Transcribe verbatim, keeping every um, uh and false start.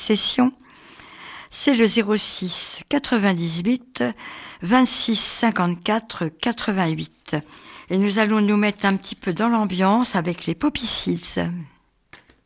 session, c'est le zéro six quatre-vingt-dix-huit vingt-six cinquante-quatre quatre-vingt-huit. Et nous allons nous mettre un petit peu dans l'ambiance avec les Poppy Seeds.